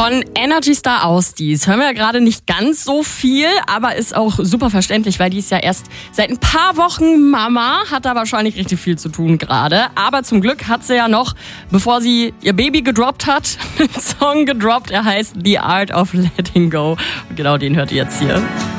Von Energy Star Ausdies hören wir ja gerade nicht ganz so viel, aber ist auch super verständlich, weil die ist ja erst seit ein paar Wochen Mama, hat da wahrscheinlich richtig viel zu tun gerade. Aber zum Glück hat sie ja noch, bevor sie ihr Baby gedroppt hat, einen Song gedroppt. Er heißt The Art of Letting Go. Und genau den hört ihr jetzt hier.